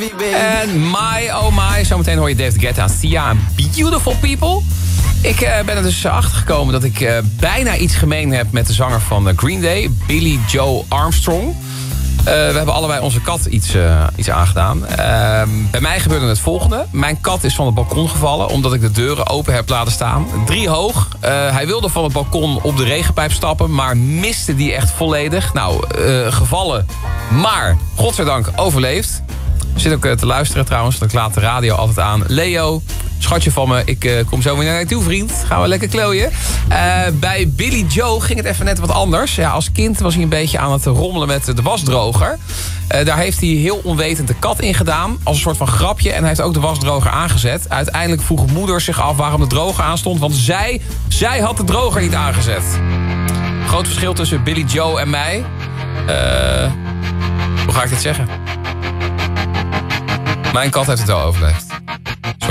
En My Oh My. Zometeen hoor je David Guetta aan Sia en Beautiful People. Ik ben er dus achter gekomen dat ik bijna iets gemeen heb met de zanger van Green Day, Billy Joe Armstrong. We hebben allebei onze kat iets aangedaan. Bij mij gebeurde het volgende. Mijn kat is van het balkon gevallen omdat ik de deuren open heb laten staan. 3 hoog. Hij wilde van het balkon op de regenpijp stappen, maar miste die echt volledig. Nou, gevallen, maar godzijdank overleefd. Zit ook te luisteren trouwens, want ik laat de radio altijd aan. Leo, schatje van me, ik kom zo weer naar je toe, vriend. Gaan we lekker klooien. Bij Billy Joe ging het even net wat anders. Ja, als kind was hij een beetje aan het rommelen met de wasdroger. Daar heeft hij heel onwetend de kat in gedaan, als een soort van grapje. En hij heeft ook de wasdroger aangezet. Uiteindelijk vroeg moeder zich af waarom de droger aanstond, want zij had de droger niet aangezet. Groot verschil tussen Billy Joe en mij. Hoe ga ik dit zeggen? Mijn kat heeft het wel overleefd.